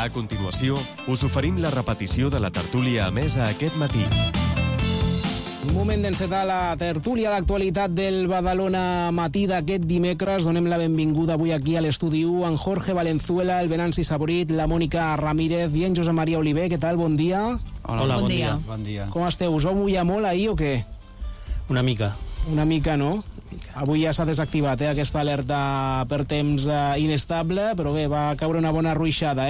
A continuació, us oferim la repetició de la tertúlia emesa aquest matí. Un moment d'encetar la tertúlia d'actualitat del Badalona Matí d'aquest dimecres. Donem la benvinguda avui aquí a l'estudi 1 en Jorge Valenzuela, el Venanci Saborit, la Mònica Ramírez i en Josep Maria Oliver. Què tal? Bon dia. Hola, bon dia. Bon dia. Com esteu? Us vau mullar molt ahir o què? Una mica. Una mica, no? Avui ja s'ha desactivat aquesta alerta per temps inestable, però bé, va caure una bona ruixada.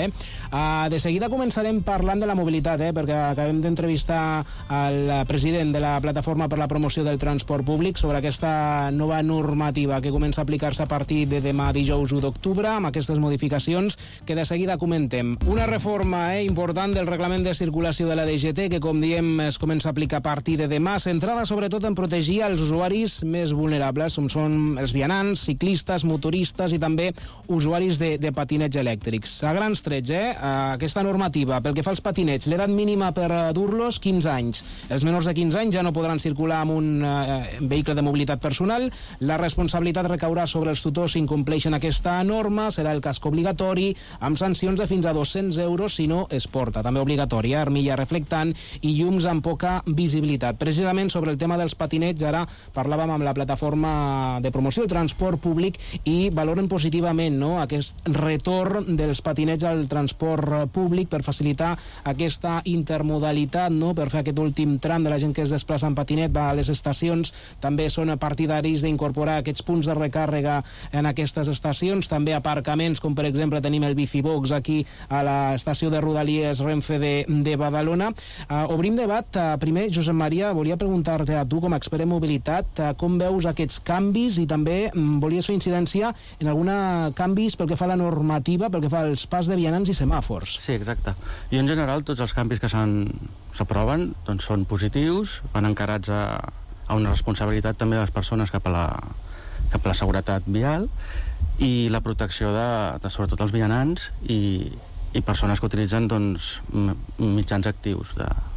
De seguida començarem parlant de la mobilitat, perquè acabem d'entrevistar el president de la Plataforma per la Promoció del Transport Públic sobre aquesta nova normativa que comença a aplicar-se a partir de demà dijous 1 d'octubre, amb aquestes modificacions que de seguida comentem. Una reforma important del reglament de circulació de la DGT que, com diem, es comença a aplicar a partir de demà, centrada sobretot en protegir els usuaris més vulnerables, com són els vianants, ciclistes, motoristes i també usuaris de patinets elèctrics. A grans trets, aquesta normativa, pel que fa als patinets, l'edat mínima per dur-los, 15 anys. Els menors de 15 anys ja no podran circular amb un vehicle de mobilitat personal. La responsabilitat recaurà sobre els tutors si incompleixen aquesta norma, serà el casc obligatori, amb sancions de fins a 200 euros si no es porta. També obligatòria, armilla reflectant i llums amb poca visibilitat. Precisament sobre el tema dels patinets, ara parlàvem amb la Plataforma de Promoció del Transport Públic i valoren positivament aquest retorn dels patinets al transport públic per facilitar aquesta intermodalitat, per fer aquest últim tram de la gent que es desplaça en patinet, va a les estacions. També són partidaris d'incorporar aquests punts de recàrrega en aquestes estacions, també aparcaments, com per exemple tenim el Bicibox aquí a l'estació de Rodalies Renfe de Badalona. Obrim debat. Primer, Josep Maria, volia preguntar-te a tu com a expert en mobilitat, com veus aquests canvis i també volies fer incidència en alguna canvis pel que fa a la normativa, pel que fa als pas de vianants i semàfors. Sí, exacte. I en general tots els canvis que s'aproven són positius, van encarats a una responsabilitat també de les persones cap a la seguretat vial i la protecció de sobretot els vianants i persones que utilitzen mitjans actius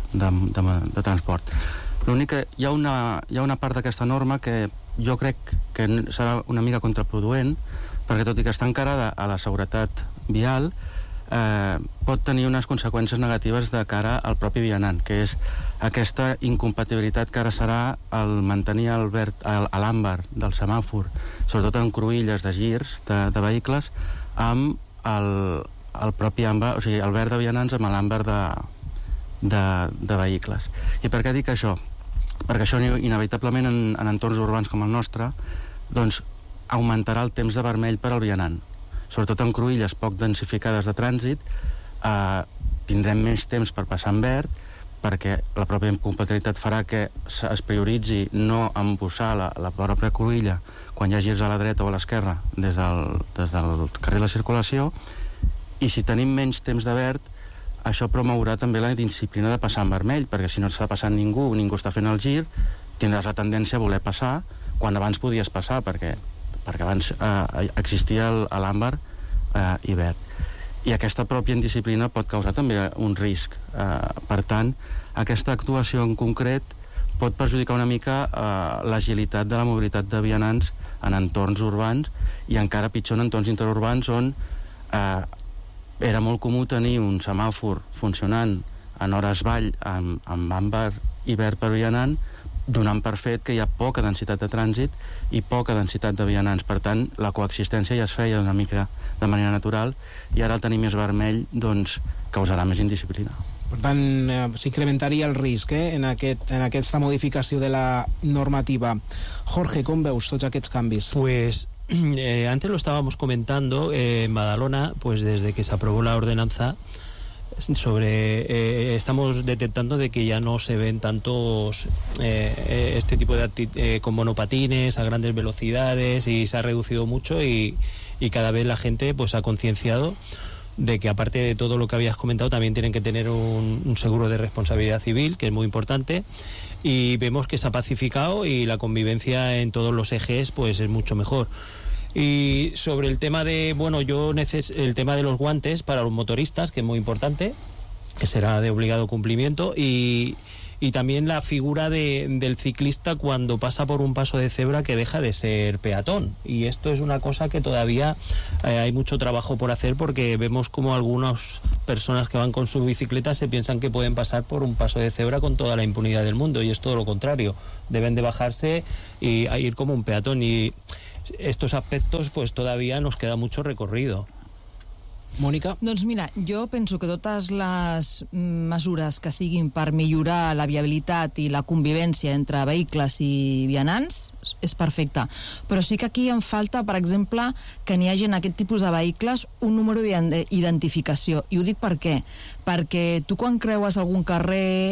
de transport. L'únic que hi ha una part d'aquesta norma que jo crec que serà una mica contraproduent, perquè tot i que està encarada a la seguretat vial, pot tenir unes conseqüències negatives de cara al propi vianant, que és aquesta incompatibilitat que ara serà el mantenir l'àmbar del semàfor, sobretot en cruïlles de girs de vehicles, amb el propi àmbar, o sigui, el verd de vianants amb l'àmbar de vehicles. I per què dic això? Perquè això inevitablement en entorns urbans com el nostre augmentarà el temps de vermell per al vianant, sobretot en cruïlles poc densificades de trànsit. Tindrem menys temps per passar en verd perquè la pròpia incompatibilitat farà que es prioritzi no embussar la pròpia cruïlla quan hi ha girs a la dreta o a l'esquerra des del carril de circulació, i si tenim menys temps de verd, això promourà també la disciplina de passar en vermell, perquè si no està passant ningú està fent el gir, tindràs la tendència a voler passar quan abans podies passar, perquè abans existia l'àmbar i verd. I aquesta pròpia indisciplina pot causar també un risc. Per tant, aquesta actuació en concret pot perjudicar una mica l'agilitat de la mobilitat de vianants en entorns urbans, i encara pitjor en entorns interurbans on era molt comú tenir un semàfor funcionant en hores vall amb àmbar i verd per vianant, donant per fet que hi ha poca densitat de trànsit i poca densitat de vianants. Per tant, la coexistència ja es feia una mica de manera natural, i ara el tenir més vermell causarà més indisciplina. Per tant, s'incrementaria el risc en aquesta modificació de la normativa. Jorge, com veus tots aquests canvis? Pues antes lo estábamos comentando, en Badalona, pues desde que se aprobó la ordenanza estamos detectando de que ya no se ven tantos este tipo de con monopatines a grandes velocidades, y se ha reducido mucho, y cada vez la gente pues ha concienciado de que, aparte de todo lo que habías comentado, también tienen que tener un seguro de responsabilidad civil, que es muy importante, y vemos que se ha pacificado y la convivencia en todos los ejes pues es mucho mejor. Y sobre el tema de, el tema de los guantes para los motoristas, que es muy importante, que será de obligado cumplimiento, y también la figura del ciclista cuando pasa por un paso de cebra, que deja de ser peatón. Y esto es una cosa que todavía hay mucho trabajo por hacer, porque vemos como algunos personas que van con sus bicicletas se piensan que pueden pasar por un paso de cebra con toda la impunidad del mundo, y es todo lo contrario. Deben de bajarse y a ir como un peatón, y estos aspectos pues todavía nos queda mucho recorrido. Mònica? Doncs mira, jo penso que totes les mesures que siguin per millorar la viabilitat i la convivència entre vehicles i vianants és perfecte. Però sí que aquí em falta, per exemple, que n'hi hagi en aquest tipus de vehicles un número d'identificació. I ho dic per què? Perquè tu quan creues algun carrer...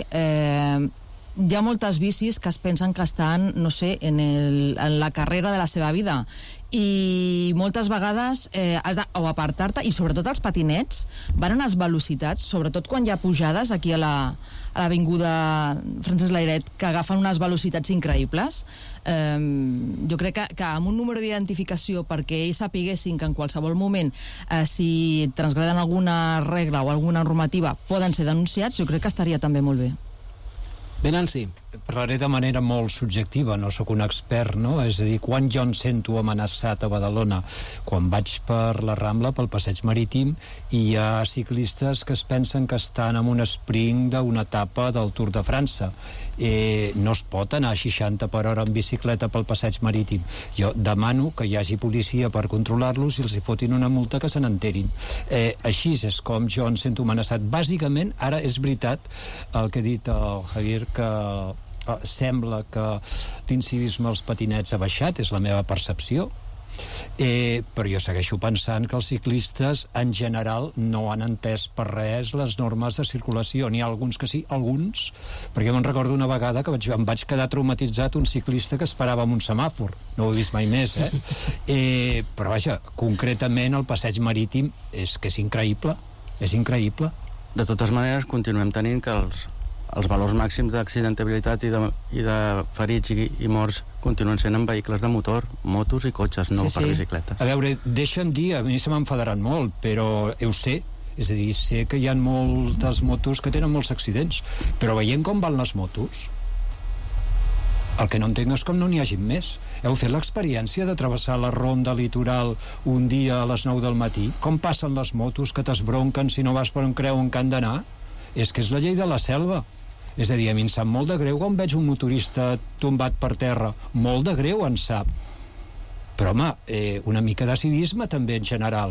hi ha moltes bicis que es pensen que estan, no sé, en la carrera de la seva vida, i moltes vegades has d'apartar-te, i sobretot els patinets van a unes velocitats, sobretot quan hi ha pujades aquí a l'avinguda Francesc Layret, que agafen unes velocitats increïbles. Jo crec que amb un número d'identificació perquè ells sapiguessin que en qualsevol moment si transgreden alguna regla o alguna normativa poden ser denunciats, jo crec que estaria també molt bé. Venanci. Parlaré de manera molt subjectiva, no sóc un expert, no? És a dir, quan jo em sento amenaçat a Badalona, quan vaig per la Rambla, pel passeig marítim, i hi ha ciclistes que es pensen que estan en un sprint d'una etapa del Tour de França. No es pot anar a 60 per hora en bicicleta pel passeig marítim. Jo demano que hi hagi policia per controlar-los i els hi fotin una multa que se n'enterin. Així és com jo em sento amenaçat. Bàsicament, ara és veritat el que ha dit el Javier, que sembla que l'incivisme als patinets ha baixat, és la meva percepció, però jo segueixo pensant que els ciclistes en general no han entès per res les normes de circulació. N'hi ha alguns que sí, alguns, perquè me'n recordo una vegada que em vaig quedar traumatitzat un ciclista que esperava en un semàfor, no ho he vist mai més, però vaja, concretament el passeig marítim és que és increïble. De totes maneres, continuem tenint que els valors màxims d'accidentabilitat i de ferits i morts continuen sent en vehicles de motor, motos i cotxes, no per bicicletes. A veure, deixa'm dir, a mi se m'enfadaran molt, però ho sé, és a dir, sé que hi ha moltes motos que tenen molts accidents, però veient com van les motos, el que no entenc és com no n'hi hagi més. Heu fet l'experiència de travessar la ronda litoral un dia a les 9 del matí? Com passen les motos que t'esbronquen si no vas per on creuen que han d'anar? És que és la llei de la selva. És a dir, a mi em sap molt de greu quan veig un motorista tombat per terra. Molt de greu em sap. Però, home, una mica de civisme també en general,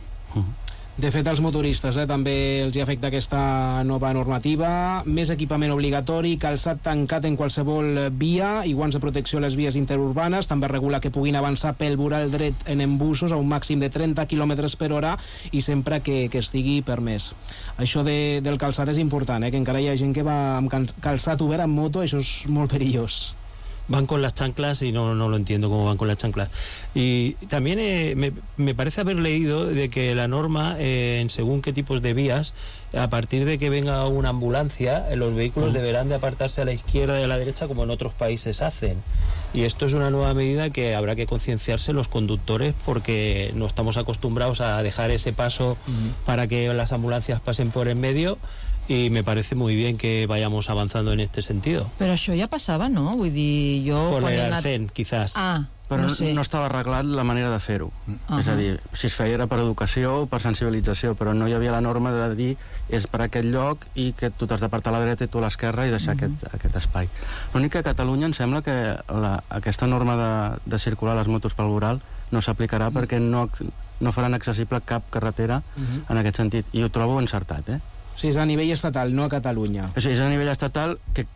De fet, als motoristes també els hi afecta aquesta nova normativa. Més equipament obligatori, calçat tancat en qualsevol via i guants de protecció a les vies interurbanes. També regula que puguin avançar pel voral dret en embussos a un màxim de 30 km per hora i sempre que estigui permès. Això del calçat és important, que encara hi ha gent que va amb calçat obert en moto, això és molt perillós. Van con las chanclas y no lo entiendo cómo van con las chanclas. Y también me parece haber leído de que la norma, en según qué tipos de vías, a partir de que venga una ambulancia, los vehículos deberán de apartarse a la izquierda y a la derecha como en otros países hacen. Y esto es una nueva medida que habrá que concienciarse los conductores porque no estamos acostumbrados a dejar ese paso para que las ambulancias pasen por en medio. Y me parece muy bien que vayamos avanzando en este sentido. Però això ja passava, no? Vull dir, jo... Por el Arcén, quizás. Però no estava arreglat la manera de fer-ho. És a dir, si es feia era per educació o per sensibilització, però no hi havia la norma de dir és per aquest lloc i que tu t'has d'apartar a la dreta i tu a l'esquerra i deixar aquest espai. L'únic que a Catalunya em sembla que aquesta norma de circular les motos pel voral no s'aplicarà perquè no faran accessible cap carretera en aquest sentit. I ho trobo encertat, O sigui, és a nivell estatal, no a Catalunya. O sigui, és a nivell estatal que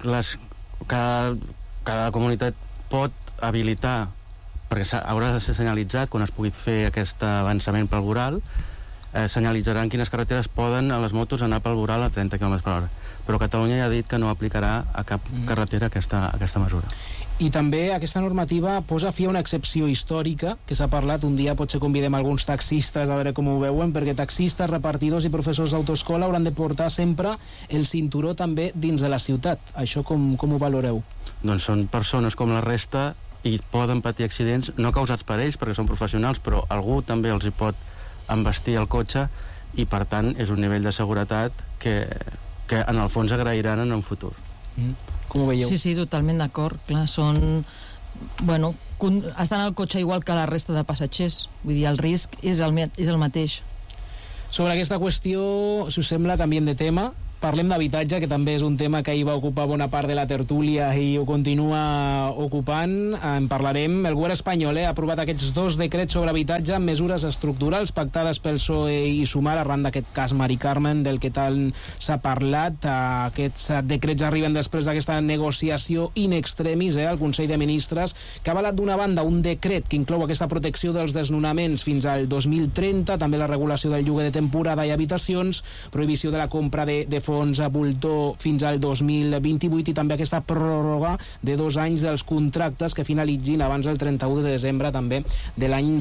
cada comunitat pot habilitar, perquè haurà de ser senyalitzat quan es pugui fer aquest avançament pel voral, senyalitzaran quines carreteres poden a les motos anar pel voral a 30 km per hora. Però Catalunya ja ha dit que no aplicarà a cap carretera aquesta mesura. I també aquesta normativa posa fi a una excepció històrica que s'ha parlat. Un dia potser convidem alguns taxistes a veure com ho veuen, perquè taxistes, repartidors i professors d'autoescola hauran de portar sempre el cinturó també dins de la ciutat. Això com ho valoreu? Doncs són persones com la resta i poden patir accidents, no causats per ells perquè són professionals, però algú també els hi pot embestir el cotxe i per tant és un nivell de seguretat que en el fons agrairan en un futur. Com ho veieu? Sí, totalment d'acord. Clar, són... Bueno, estan al cotxe igual que la resta de passatgers. Vull dir, el risc és el mateix. Sobre aquesta qüestió, si us sembla, canviem de tema. Parlem d'habitatge, que també és un tema que ahir va ocupar bona part de la tertúlia i ho continua ocupant. En parlarem. El govern espanyol ha aprovat aquests 2 decrets sobre habitatge amb mesures estructurals pactades pel PSOE i Sumar arran d'aquest cas Mari Carmen, del que tant s'ha parlat. Aquests decrets arriben després d'aquesta negociació in extremis al Consell de Ministres, que ha avalat d'una banda un decret que inclou aquesta protecció dels desnonaments fins al 2030, també la regulació del lloguer de temporada i habitacions, prohibició de la compra de fons a voltor fins al 2028 i també aquesta pròrroga de 2 anys dels contractes que finalitzin abans del 31 de desembre també de l'any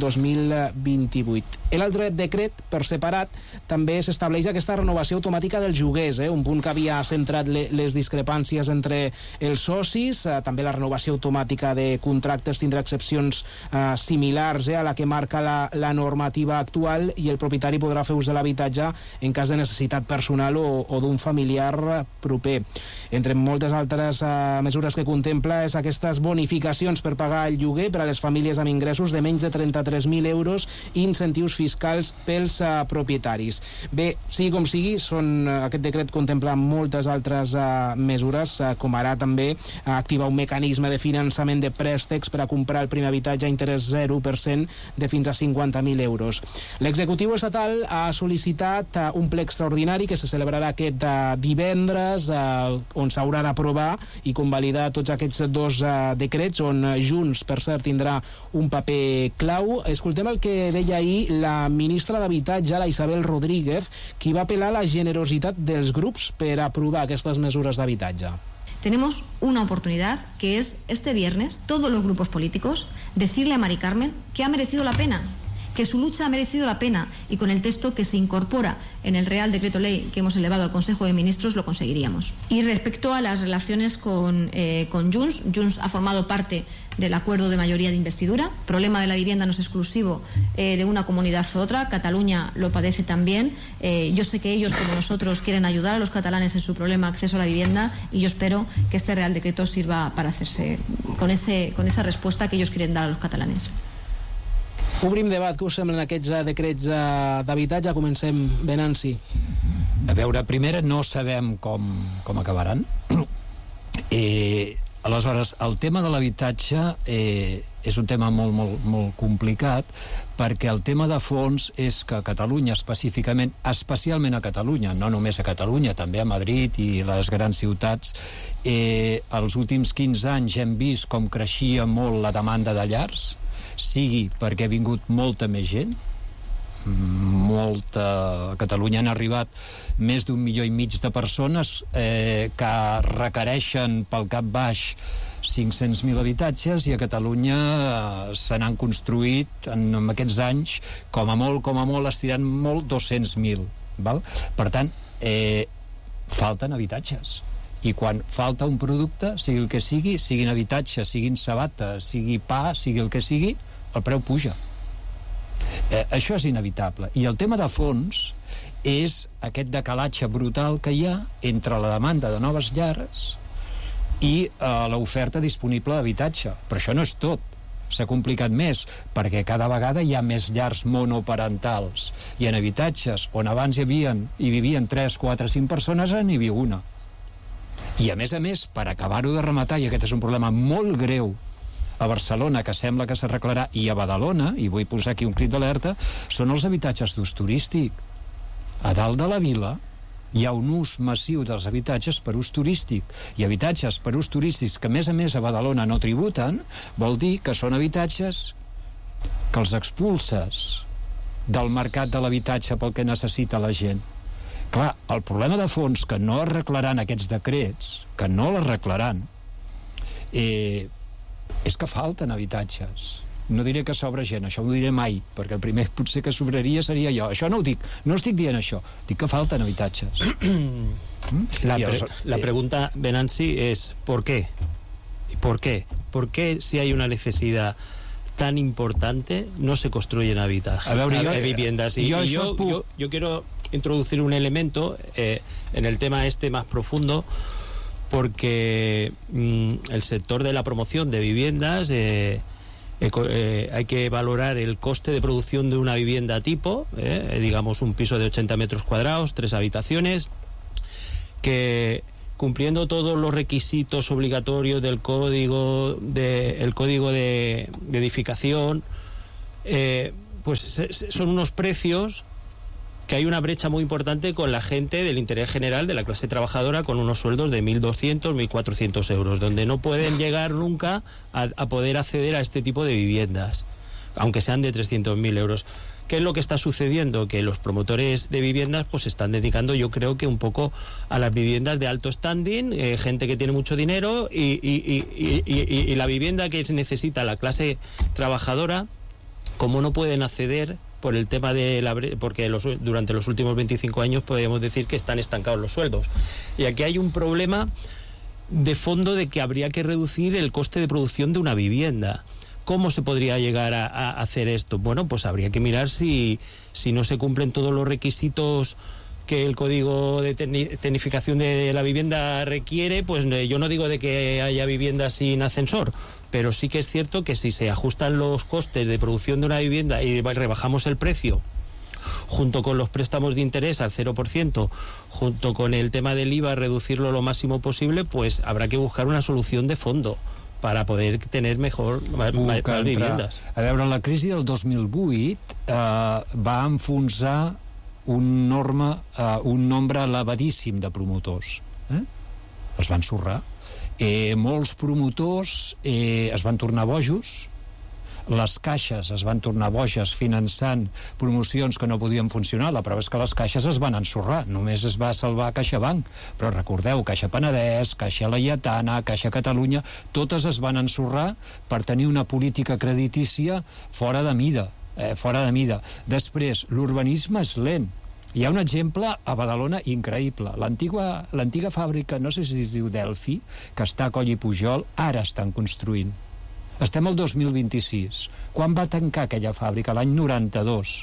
2028. L'altre decret, per separat, també s'estableix aquesta renovació automàtica dels lloguers, un punt que havia centrat les discrepàncies entre els socis. També la renovació automàtica de contractes tindrà excepcions similars a la que marca la normativa actual, i el propietari podrà fer ús de l'habitatge en cas de necessitat personal o d'un familiar proper. Entre moltes altres mesures que contempla és aquestes bonificacions per pagar el lloguer per a les famílies amb ingressos de menys de 33.000 euros i incentius fiscals pels propietaris. Bé, sigui com sigui, aquest decret contempla moltes altres mesures, com ara també activar un mecanisme de finançament de préstecs per a comprar el primer habitatge a interès 0% de fins a 50.000 euros. L'executiu estatal ha sol·licitat un ple extraordinari que se celebrarà aquest divendres, on s'haurà d'aprovar i convalidar tots aquests 2 decrets, on Junts, per cert, tindrà un paper clau. Escoltem el que deia ahir la ministra d'Habitatge, la Isabel Rodríguez, qui va apel·lar a la generositat dels grups per aprovar aquestes mesures d'habitatge. Tenemos una oportunidad, que es este viernes, todos los grupos políticos, decirle a Mari Carmen que ha merecido la pena, que su lucha ha merecido la pena, y con el texto que se incorpora en el Real Decreto Ley que hemos elevado al Consejo de Ministros lo conseguiríamos. Y respecto a las relaciones con Junts, Junts ha formado parte del acuerdo de mayoría de investidura. El problema de la vivienda no es exclusivo de una comunidad u otra. Cataluña lo padece también. Yo sé que ellos, como nosotros, quieren ayudar a los catalanes en su problema de acceso a la vivienda, y yo espero que este Real Decreto sirva para hacerse con esa respuesta que ellos quieren dar a los catalanes. Obrim debat. Què us semblen aquests decrets d'habitatge? Comencem, Venanci. A veure, primer no sabem com acabaran. Aleshores, el tema de l'habitatge és un tema molt complicat, perquè el tema de fons és que a Catalunya específicament, especialment a Catalunya, no només a Catalunya, també a Madrid i les grans ciutats, els últims 15 anys hem vist com creixia molt la demanda de llars, sigui perquè ha vingut molta més gent, a Catalunya han arribat més d'1,5 milió de persones que requereixen pel cap baix 500.000 habitatges, i a Catalunya se n'han construït en aquests anys com a molt estirant molt 200.000, val? Per tant, falten habitatges, i quan falta un producte, sigui el que sigui, siguin habitatges, siguin sabates, sigui pa, sigui el que sigui, el preu puja. Això és inevitable. I el tema de fons és aquest decalatge brutal que hi ha entre la demanda de noves llars i l'oferta disponible d'habitatge. Però això no és tot. S'ha complicat més, perquè cada vegada hi ha més llars monoparentals, i en habitatges on abans hi vivien 3, 4, 5 persones, n'hi viu una. I a més, per acabar-ho de rematar, i aquest és un problema molt greu a Barcelona, que sembla que s'arreglarà, i a Badalona, i vull posar aquí un crit d'alerta, són els habitatges d'ús turístic. A dalt de la vila hi ha un ús massiu dels habitatges per ús turístic, i habitatges per ús turístics que a més a Badalona no tributen, vol dir que són habitatges que els expulses del mercat de l'habitatge pel que necessita la gent. Clar, el problema de fons que no arreglaran aquests decrets, que no l'arreglaran, és que falten habitatges. No diré que sobra gent, això no ho diré mai, perquè el primer potser que sobraria seria jo. Això no ho dic, no estic dient això, dic que falten habitatges. La pregunta, Venanci, es ¿por qué? ¿Por qué? ¿Por qué, si hay una necesidad tan importante, no se construyen viviendas? Yo quiero introducir un elemento en el tema más profundo, porque el sector de la promoción de viviendas hay que valorar el coste de producción de una vivienda tipo, digamos un piso de 80 metros cuadrados, 3 habitaciones, que cumpliendo todos los requisitos obligatorios del código de edificación, pues son unos precios que hay una brecha muy importante con la gente del interés general, de la clase trabajadora, con unos sueldos de 1.200, 1.400 euros, donde no pueden llegar nunca a poder acceder a este tipo de viviendas, aunque sean de 300.000 euros. ¿Qué es lo que está sucediendo? Que los promotores de viviendas pues se están dedicando, yo creo que un poco a las viviendas de alto standing, gente que tiene mucho dinero y la vivienda que necesita la clase trabajadora, como no pueden acceder por el tema de porque durante los últimos 25 años podemos decir que están estancados los sueldos. Y aquí hay un problema de fondo de que habría que reducir el coste de producción de una vivienda. ¿Cómo se podría llegar a hacer esto? Bueno, pues habría que mirar si no se cumplen todos los requisitos que el código de tecnificación de la vivienda requiere. Pues yo no digo de que haya viviendas sin ascensor, pero sí que es cierto que si se ajustan los costes de producción de una vivienda y rebajamos el precio, junto con los préstamos de interés al 0%, junto con el tema del IVA, reducirlo lo máximo posible, pues habrá que buscar una solución de fondo para poder tener más viviendas. A veure, la crisi del 2008 va enfonsar un nombre elevadíssim de promotors. Els van ensorrar. Molts promotors es van tornar bojos, les caixes es van tornar boges finançant promocions que no podien funcionar. La prova és que les caixes es van ensorrar, només es va salvar CaixaBank, però recordeu, Caixa Penedès, Caixa Laietana, Caixa Catalunya, totes es van ensorrar per tenir una política creditícia fora de mida. Després, l'urbanisme és lent. Hi ha un exemple a Badalona increïble. L'antiga fàbrica, no sé si es diu Delphi, que està a Coll i Pujol, ara estan construint. Estem al 2026. Quan va tancar aquella fàbrica? L'any 92.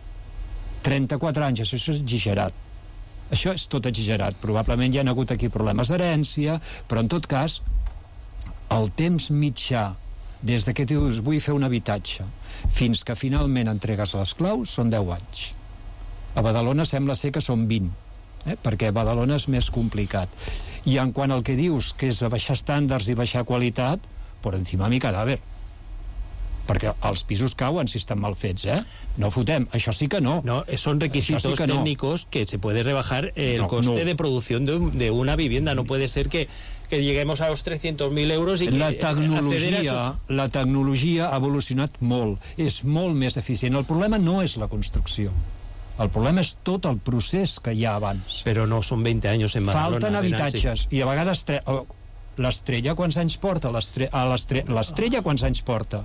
34 anys, això és exagerat. Això és tot exagerat. Probablement hi ha hagut aquí problemes d'herència, però en tot cas, el temps mitjà, des que dius vull fer un habitatge, fins que finalment entregues les claus, són 10 anys. A Badalona sembla ser que són 20, perquè a Badalona és més complicat. I en quant al que dius, que és baixar estàndards i baixar qualitat, por encima de mi cadàver. Perquè els pisos cauen si estan mal fets, No fotem, això sí que no. No, son requisitos técnicos que se puede rebajar el coste de producción de una vivienda. No puede ser que lleguemos a los 300.000 euros y la tecnologia ha evolucionat molt. És molt més eficient. El problema no és la construcció. El problema és tot el procés que hi ha abans. Però no són 20 anys en Badalona. Falten habitatges. I a vegades... L'Estrella quants anys porta? L'Estrella quants anys porta?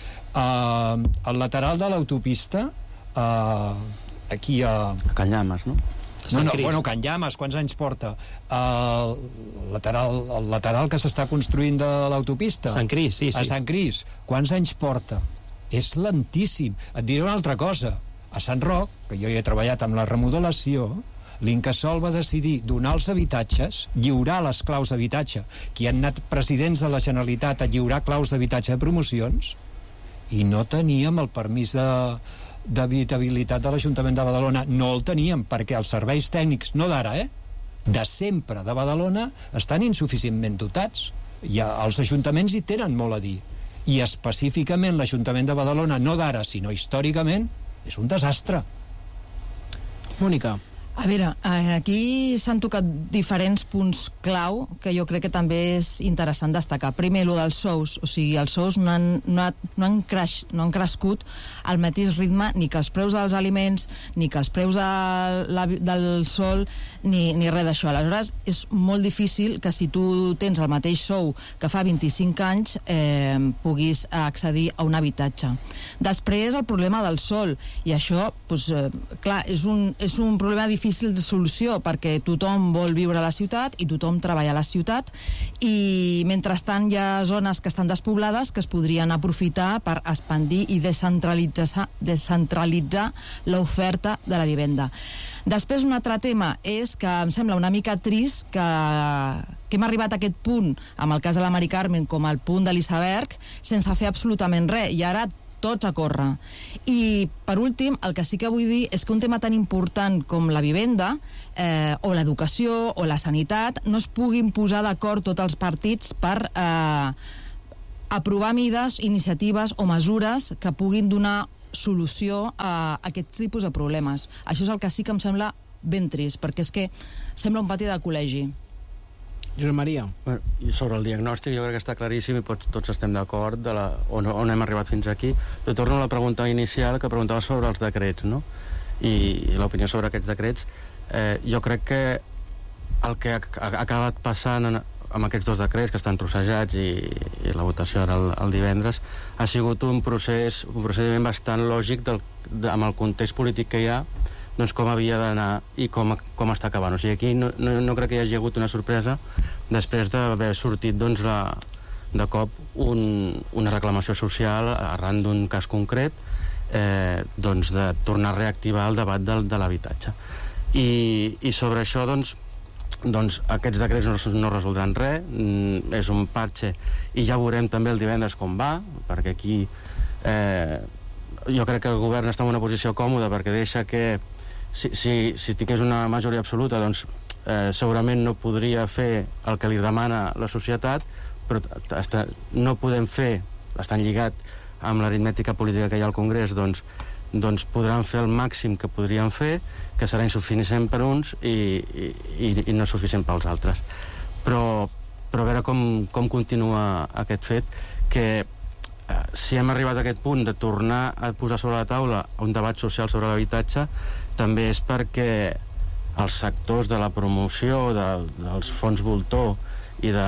Al lateral de l'autopista, aquí a... Can Llames, no? Can Llames, quants anys porta? El lateral que s'està construint de l'autopista. Sant Cris, sí. A Sant Cris, quants anys porta? És lentíssim. Et diré una altra cosa. A Sant Roc, que jo hi he treballat amb la remodelació, l'Incasòl va decidir donar els habitatges, lliurar les claus d'habitatge, que hi han anat presidents de la Generalitat a lliurar claus d'habitatge de promocions, i no teníem el permís d'habitabilitat de l'Ajuntament de Badalona. No el teníem, perquè els serveis tècnics, no d'ara, de sempre de Badalona, estan insuficientment dotats. Els ajuntaments hi tenen molt a dir. I específicament l'Ajuntament de Badalona, no d'ara, sinó històricament, és un desastre. Mònica. A veure, aquí s'han tocat diferents punts clau que jo crec que també és interessant destacar. Primer, el dels sous. O sigui, els sous no han crescut al mateix ritme ni que els preus dels aliments, ni que els preus del sol, ni res d'això. Aleshores, és molt difícil que si tu tens el mateix sou que fa 25 anys puguis accedir a un habitatge. Després, el problema del sol. I això, clar, és un problema difícil de solució, perquè tothom vol viure a la ciutat i tothom treballa a la ciutat, i mentrestant hi ha zones que estan despoblades que es podrien aprofitar per expandir i descentralitzar l'oferta de la vivenda. Després, un altre tema és que em sembla una mica trist que que hem arribat a aquest punt, amb el cas de la Mari Carmen, com el punt de l'iceberg, sense fer absolutament res, i ara tots a córrer. I, per últim, el que sí que vull dir és que un tema tan important com la vivenda, o l'educació, o la sanitat, no es puguin posar d'acord tots els partits per aprovar mides, iniciatives o mesures que puguin donar solució a aquests tipus de problemes. Això és el que sí que em sembla ben trist, perquè és que sembla un pati de col·legi. Josep Maria. Bueno, sobre el diagnòstic jo crec que està claríssim i tots estem d'acord on hem arribat fins aquí. Jo torno a la pregunta inicial que preguntava sobre els decrets, no? I l'opinió sobre aquests decrets. Jo crec que el que ha acabat passant amb aquests dos decrets que estan trossejats i la votació ara el divendres ha sigut un procediment bastant lògic amb el context polític que hi ha, doncs com havia d'anar i com està acabant. O sigui, aquí no crec que hi hagi hagut una sorpresa després d'haver sortit doncs, de cop una reclamació social arran d'un cas concret, doncs de tornar a reactivar el debat de l'habitatge. I sobre això, doncs aquests decrets no resoldran res, és un parche i ja veurem també el divendres com va, perquè aquí jo crec que el govern està en una posició còmoda perquè deixa que si tingués una majoria absoluta doncs segurament no podria fer el que li demana la societat, però no podem fer, estan lligat amb l'aritmètica política que hi ha al Congrés, doncs podran fer el màxim que podrien fer, que serà insuficient per uns i no suficient pels altres. Però a veure com continua aquest fet, que si hem arribat a aquest punt de tornar a posar sobre la taula un debat social sobre l'habitatge, també és perquè els sectors de la promoció dels fons voltor i de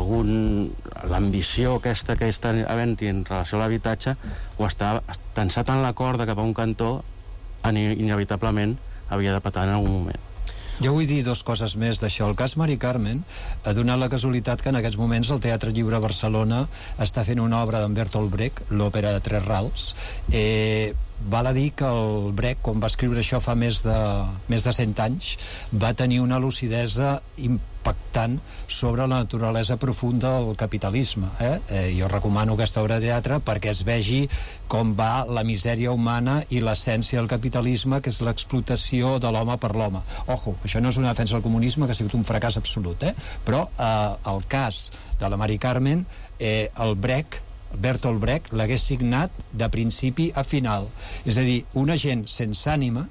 l'ambició aquesta que estan havent-hi en relació a l'habitatge ho està tensat en la corda cap a un cantó, inevitablement havia de petar en algun moment. Jo vull dir dues coses més d'això. El cas Mari Carmen ha donat la casualitat que en aquests moments el Teatre Lliure Barcelona està fent una obra d'en Bertolt Brecht, l'òpera de Tres Rals. Val a dir que el Brecht, quan va escriure això fa més de 100 anys, va tenir una lucidesa impactant sobre la naturalesa profunda del capitalisme. Jo recomano aquesta obra de teatre perquè es vegi com va la misèria humana i l'essència del capitalisme, que és l'explotació de l'home per l'home. Ojo, això no és una defensa del comunisme, que ha sigut un fracàs absolut, però el cas de la Mari Carmen, el Bertolt Brecht l'hagués signat de principi a final. És a dir, una gent sense ànima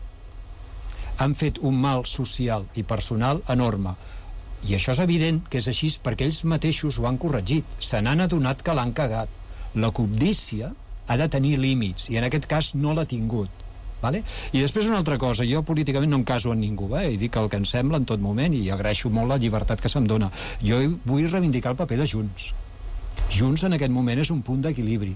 han fet un mal social i personal enorme. I això és evident que és així perquè ells mateixos ho han corregit. Se n'han adonat que l'han cagat. La cobdícia ha de tenir límits i en aquest cas no l'ha tingut. Vale? I després una altra cosa, jo políticament no em caso en ningú, i dic el que em sembla en tot moment i agraeixo molt la llibertat que se'm dona. Jo vull reivindicar el paper de Junts. Junts en aquest moment és un punt d'equilibri.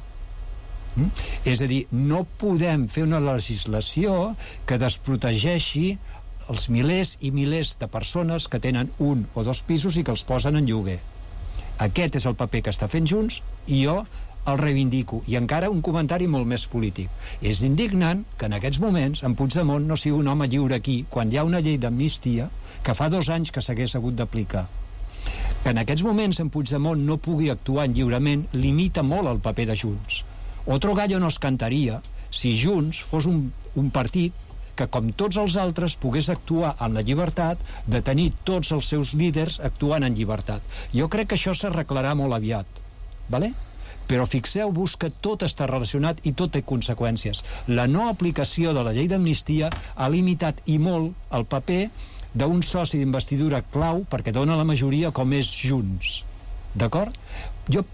És a dir, no podem fer una legislació que desprotegeixi els milers i milers de persones que tenen un o dos pisos i que els posen en lloguer. Aquest és el paper que està fent Junts i jo el reivindico. I encara un comentari molt més polític. És indignant que en aquests moments en Puigdemont no sigui un home lliure aquí, quan hi ha una llei d'amnistia que fa 2 anys que s'hagués hagut d'aplicar. Que en aquests moments en Puigdemont no pugui actuar lliurement limita molt el paper de Junts. Otro gallo nos cantaria si Junts fos un partit que, com tots els altres, pogués actuar amb la llibertat de tenir tots els seus líders actuant en llibertat. Jo crec que això s'arreglarà molt aviat, ¿vale? Però fixeu-vos que tot està relacionat i tot té conseqüències. La no aplicació de la llei d'amnistia ha limitat i molt el paper d'un soci d'investidura clau perquè dona la majoria com és Junts. D'acord? Jo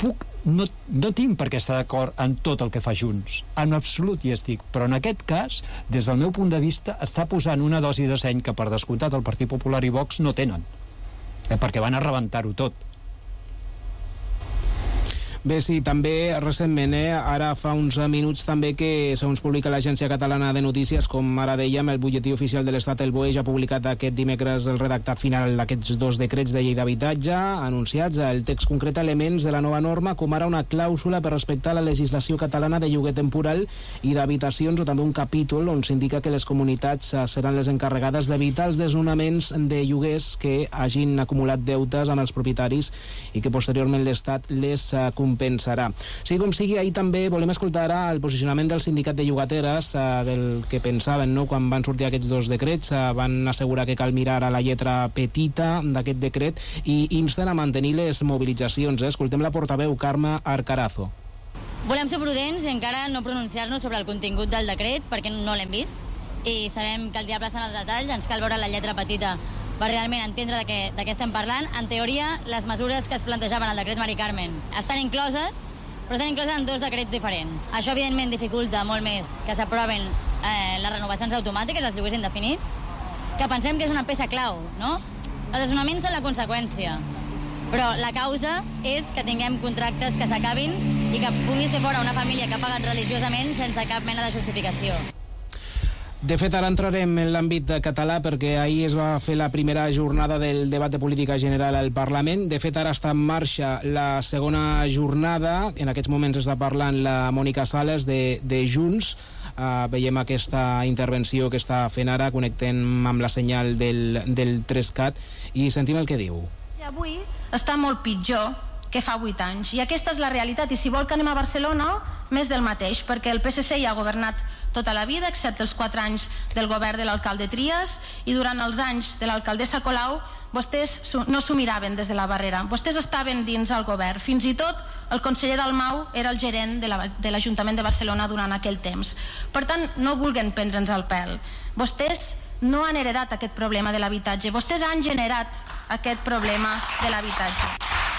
no tinc per què estar d'acord en tot el que fa Junts. En absolut hi estic. Però en aquest cas, des del meu punt de vista, està posant una dosi de seny que per descomptat el Partit Popular i Vox no tenen. Perquè van a rebentar-ho tot. Bé, sí, també recentment, ara fa uns minuts també que segons publica l'Agència Catalana de Notícies, com ara dèiem, el butlletí oficial de l'Estat, el BOE, ja ha publicat aquest dimecres el redactat final d'aquests 2 decrets de llei d'habitatge anunciats. El text concreta elements de la nova norma, com ara una clàusula per respectar la legislació catalana de lloguer temporal i d'habitacions, o també un capítol on s'indica que les comunitats seran les encarregades d'evitar els desnonaments de lloguers que hagin acumulat deutes amb els propietaris i que posteriorment l'Estat les compensarà. Sigui com sigui, ahir també volem escoltar ara el posicionament del sindicat de llogateres, del que pensaven, no?, quan van sortir aquests 2 decrets. Van assegurar que cal mirar a la lletra petita d'aquest decret i insten a mantenir les mobilitzacions. Escoltem la portaveu Carme Arcarazo. Volem ser prudents i encara no pronunciar-nos sobre el contingut del decret perquè no l'hem vist i sabem que el diable està en els detalls, ens cal veure la lletra petita per realment entendre de què estem parlant. En teoria, les mesures que es plantejaven al decret Mari Carmen estan incloses, però estan incloses en 2 decrets diferents. Això, evidentment, dificulta molt més que s'aproven les renovacions automàtiques, els lloguers indefinits, que pensem que és una peça clau, no? Els desnonaments són la conseqüència, però la causa és que tinguem contractes que s'acabin i que pugui ser fora una família que ha pagat religiosament sense cap mena de justificació. De fet, ara entrarem en l'àmbit català perquè ahir es va fer la primera jornada del debat de política general al Parlament. De fet, ara està en marxa la segona jornada. En aquests moments està parlant la Mònica Sales de Junts. Veiem aquesta intervenció que està fent ara, connectem amb la senyal del 3CAT i sentim el que diu. Avui està molt pitjor que fa 8 anys. I aquesta és la realitat. I si vol que anem a Barcelona, més del mateix, perquè el PSC ja ha governat tota la vida, excepte els 4 anys del govern de l'alcalde Trias, i durant els anys de l'alcaldessa Colau, vostès no s'ho miraven des de la barrera. Vostès estaven dins el govern. Fins i tot el conseller Dalmau era el gerent de l'Ajuntament de Barcelona durant aquell temps. Per tant, no vulguen prendre'ns el pèl. Vostès no han heredat aquest problema de l'habitatge. Vostès han generat aquest problema de l'habitatge.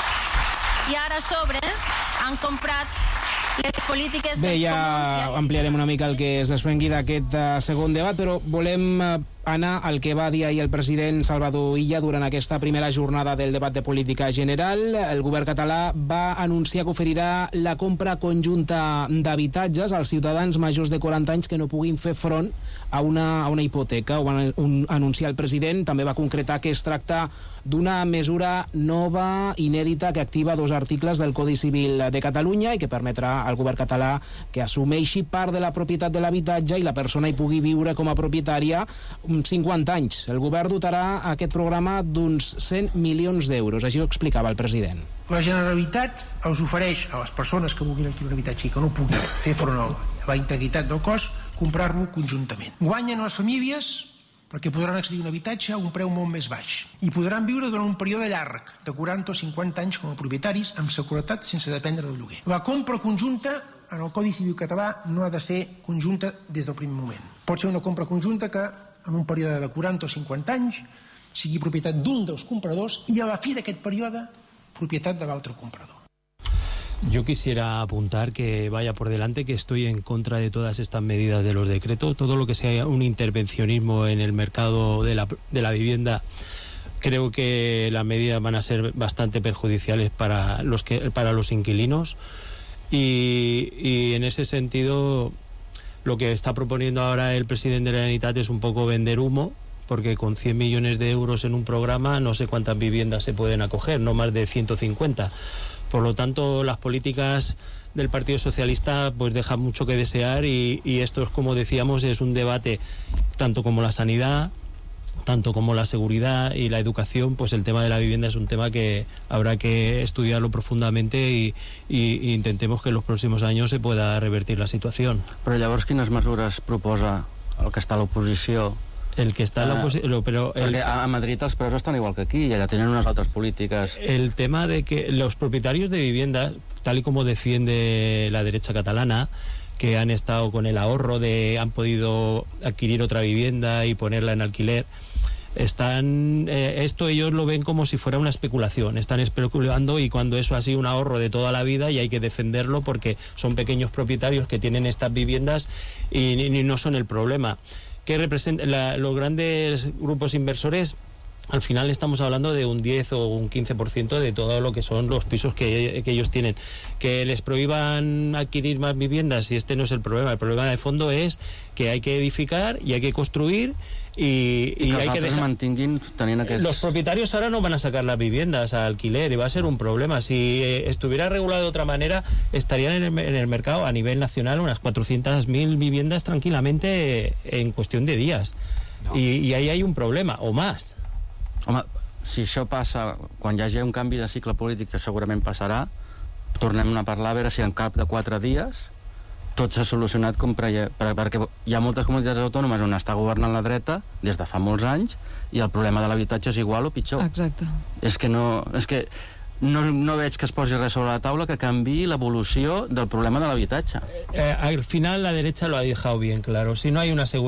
I ara a sobre han comprat les polítiques dels comuns. Bé, ja ampliarem una mica el que es desprengui d'aquest segon debat, però volem anar al que va dir ahir el president Salvador Illa durant aquesta primera jornada del debat de política general. El govern català va anunciar que oferirà la compra conjunta d'habitatges als ciutadans majors de 40 anys que no puguin fer front a una hipoteca. Ho va anunciar el president. També va concretar que es tracta d'una mesura nova, inèdita, que activa 2 articles del Codi Civil de Catalunya i que permetrà al govern català que assumeixi part de la propietat de l'habitatge i la persona hi pugui viure com a propietària 50 anys. El govern dotarà aquest programa d'uns 100 milions d'euros. Així ho explicava el president. La Generalitat els ofereix a les persones que vulguin adquirir un habitatge i que no puguin fer front a la integritat del cos, comprar-lo conjuntament. Guanyen les famílies perquè podran accedir a un habitatge a un preu molt més baix i podran viure durant un període llarg de 40 o 50 anys com a propietaris amb seguretat sense dependre del lloguer. La compra conjunta en el Codi Civil català no ha de ser conjunta des del primer moment. Pot ser una compra conjunta que en un període de 40 o 50 anys sigui propietat d'un dels compradors i a la fi d'aquest període propietat de l'altre comprador. Yo quisiera apuntar que vaya por delante que estoy en contra de todas estas medidas de los decretos. Todo lo que sea un intervencionismo en el mercado de la vivienda, creo que las medidas van a ser bastante perjudiciales para los inquilinos y en ese sentido lo que está proponiendo ahora el presidente de la Generalitat es un poco vender humo, porque con 100 millones de euros en un programa no sé cuántas viviendas se pueden acoger, no más de 150. Por lo tanto, las políticas del Partido Socialista pues dejan mucho que desear y esto, como decíamos, es un debate tanto como la sanidad, tanto como la seguridad y la educación. Pues el tema de la vivienda es un tema que habrá que estudiarlo profundamente y intentemos que en los próximos años se pueda revertir la situación. Però llavors quines mesures proposa el que està a l'oposició? El que está en la posición, pero porque a Madrid los presos están igual que aquí y allá tienen unas otras políticas. El tema de que los propietarios de viviendas, tal y como defiende la derecha catalana, que han estado con el ahorro han podido adquirir otra vivienda y ponerla en alquiler, esto ellos lo ven como si fuera una especulación, están especulando, y cuando eso ha sido un ahorro de toda la vida y hay que defenderlo porque son pequeños propietarios que tienen estas viviendas y no son el problema. ¿Qué representan los grandes grupos inversores? al final estamos hablando de un 10 o un 15% de todo lo que son los pisos que ellos tienen. Que les prohíban adquirir más viviendas, y este no es el problema de fondo es que hay que edificar y hay que construir y hay que dejar... Los propietarios ahora no van a sacar las viviendas a alquiler y va a ser un problema. Si estuviera regulado de otra manera, estarían en el mercado a nivel nacional unas 400.000 viviendas tranquilamente en cuestión de días. No. I ahí hay un problema, o más. Home, si això passa, quan hi hagi un canvi de cicle polític, que segurament passarà, tornem a parlar a veure si en cap de 4 dies tot s'ha solucionat perquè hi ha moltes comunitats autònomes on està governant la dreta des de fa molts anys i el problema de l'habitatge és igual o pitjor. Exacte. És que no veig que es posi res sobre la taula que canviï l'evolució del problema de l'habitatge. Al final la derecha lo ha dejado bien claro. Si no hay una seguridad